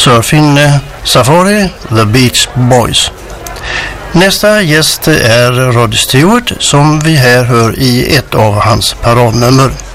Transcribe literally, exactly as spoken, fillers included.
Surfing Safari, The Beach Boys. Nästa gäst är Rod Stewart som vi här hör i ett av hans paradnummer.